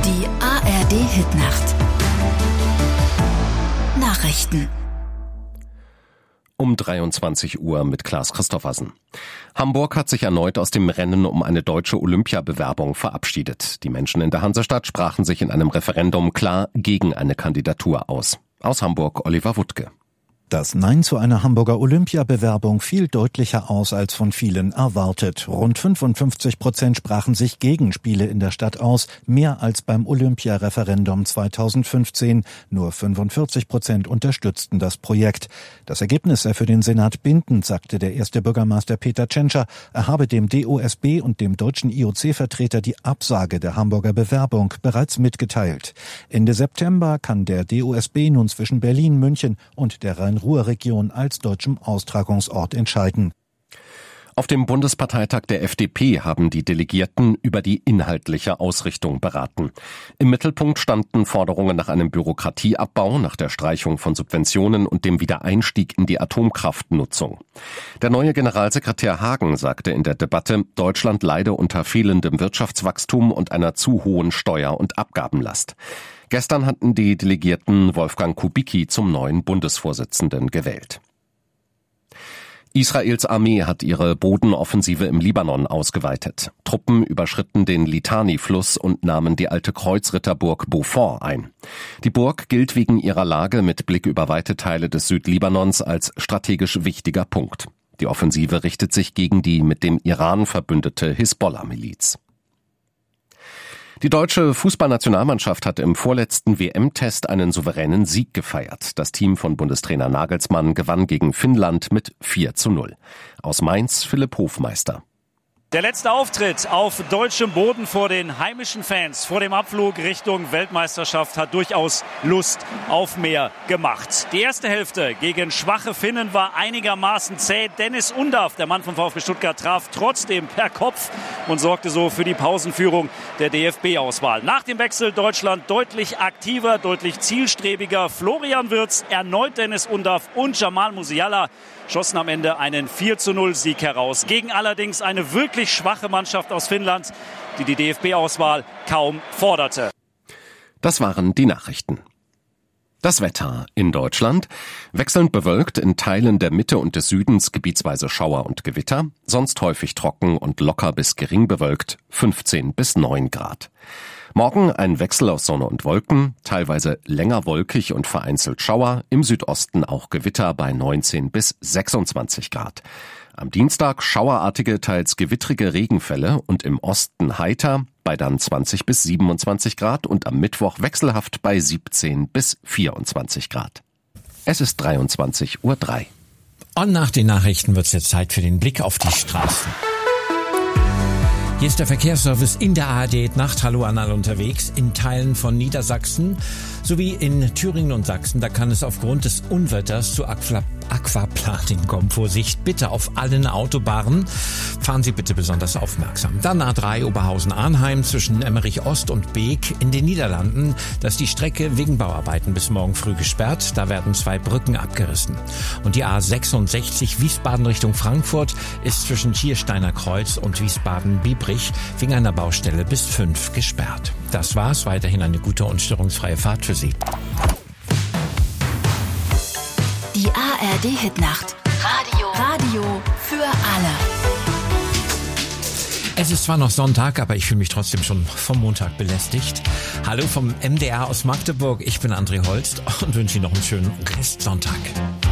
Die ARD-Hitnacht. Nachrichten. Um 23 Uhr mit Klaas Christoffersen. Hamburg hat sich erneut aus dem Rennen um eine deutsche Olympiabewerbung verabschiedet. Die Menschen in der Hansestadt sprachen sich in einem Referendum klar gegen eine Kandidatur aus. Aus Hamburg Oliver Wuttke. Das Nein zu einer Hamburger Olympiabewerbung fiel deutlicher aus als von vielen erwartet. Rund 55% sprachen sich gegen Spiele in der Stadt aus, mehr als beim Olympiareferendum 2015. Nur 45% unterstützten das Projekt. Das Ergebnis sei für den Senat bindend, sagte der erste Bürgermeister Peter Tschentscher. Er habe dem DOSB und dem deutschen IOC-Vertreter die Absage der Hamburger Bewerbung bereits mitgeteilt. Ende September kann der DOSB nun zwischen Berlin, München und der Rhein-Ruhr-Region als deutschem Austragungsort entscheiden. Auf dem Bundesparteitag der FDP haben die Delegierten über die inhaltliche Ausrichtung beraten. Im Mittelpunkt standen Forderungen nach einem Bürokratieabbau, nach der Streichung von Subventionen und dem Wiedereinstieg in die Atomkraftnutzung. Der neue Generalsekretär Hagen sagte in der Debatte, Deutschland leide unter fehlendem Wirtschaftswachstum und einer zu hohen Steuer- und Abgabenlast. Gestern hatten die Delegierten Wolfgang Kubicki zum neuen Bundesvorsitzenden gewählt. Israels Armee hat ihre Bodenoffensive im Libanon ausgeweitet. Truppen überschritten den Litani-Fluss und nahmen die alte Kreuzritterburg Beaufort ein. Die Burg gilt wegen ihrer Lage mit Blick über weite Teile des Südlibanons als strategisch wichtiger Punkt. Die Offensive richtet sich gegen die mit dem Iran verbündete Hisbollah-Miliz. Die deutsche Fußballnationalmannschaft hat im vorletzten WM-Test einen souveränen Sieg gefeiert. Das Team von Bundestrainer Nagelsmann gewann gegen Finnland mit 4:0. Aus Mainz Philipp Hofmeister. Der letzte Auftritt auf deutschem Boden vor den heimischen Fans vor dem Abflug Richtung Weltmeisterschaft hat durchaus Lust auf mehr gemacht. Die erste Hälfte gegen schwache Finnen war einigermaßen zäh. Dennis Undaff, der Mann vom VfB Stuttgart, traf trotzdem per Kopf und sorgte so für die Pausenführung der DFB-Auswahl. Nach dem Wechsel Deutschland deutlich aktiver, deutlich zielstrebiger. Florian Wirtz, erneut Dennis Undaff und Jamal Musiala schossen am Ende einen 4:0-Sieg heraus. Gegen allerdings eine wirklich schwache Mannschaft aus Finnland, die die DFB-Auswahl kaum forderte. Das waren die Nachrichten. Das Wetter in Deutschland: wechselnd bewölkt, in Teilen der Mitte und des Südens gebietsweise Schauer und Gewitter, sonst häufig trocken und locker bis gering bewölkt, 15 bis 9 Grad. Morgen ein Wechsel aus Sonne und Wolken, teilweise länger wolkig und vereinzelt Schauer, im Südosten auch Gewitter bei 19 bis 26 Grad. Am Dienstag schauerartige, teils gewittrige Regenfälle und im Osten heiter bei dann 20 bis 27 Grad und am Mittwoch wechselhaft bei 17 bis 24 Grad. Es ist 23:03 Uhr. Und nach den Nachrichten wird es jetzt Zeit für den Blick auf die Straßen. Hier ist der Verkehrsservice in der ARD-Nacht. Hallo an alle unterwegs. In Teilen von Niedersachsen sowie in Thüringen und Sachsen, da kann es aufgrund des Unwetters zu Aquaplaning kommen. Vorsicht, bitte auf allen Autobahnen. Fahren Sie bitte besonders aufmerksam. Dann A3 Oberhausen-Arnheim zwischen Emmerich Ost und Beek in den Niederlanden. Da ist die Strecke wegen Bauarbeiten bis morgen früh gesperrt. Da werden 2 Brücken abgerissen. Und die A66 Wiesbaden Richtung Frankfurt ist zwischen Schiersteiner Kreuz und Wiesbaden-Biebrich wegen einer Baustelle bis 5 gesperrt. Das war's. Weiterhin eine gute und störungsfreie Fahrt für Sie. Die ARD-Hitnacht. Radio für alle. Es ist zwar noch Sonntag, aber ich fühle mich trotzdem schon vom Montag belästigt. Hallo vom MDR aus Magdeburg. Ich bin André Holst und wünsche Ihnen noch einen schönen Restsonntag.